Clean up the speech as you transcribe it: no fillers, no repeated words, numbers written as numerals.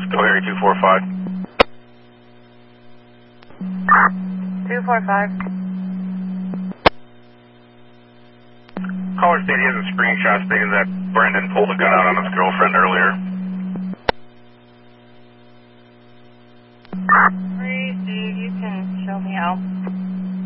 Area 245. 245. Caller said he has a screenshot stating that Brendan pulled a gun out on his girlfriend earlier. Please, dude, you can show me out.